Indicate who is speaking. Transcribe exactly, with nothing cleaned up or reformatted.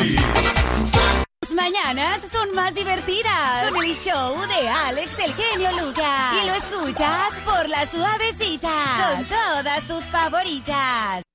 Speaker 1: Las mañanas son más divertidas con el show de Alex el Genio Lucas. Y lo escuchas por La Suavecita con todas tus favoritas.